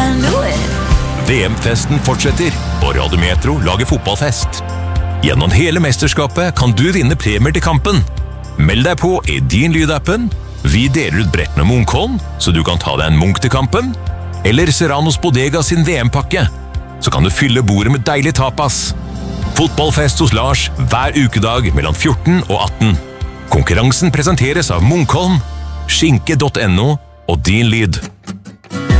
can do it. VM-festen fortsetter, og Radio Metro lager fotballfest. Gjennom hele mesterskapet kan du vinne premier til kampen. Meld deg på i din lydappen. Vi deler ut brett med Munkholm, så du kan ta deg en Munk til kampen. Eller Serranos Bodega sin VM-pakke, så kan du fylle bordet med deilig tapas. Fotballfest hos Lars hver ukedag mellom 14 og 18. Konkurransen presenteres av Munkholm, skinke.no og Din Lyd.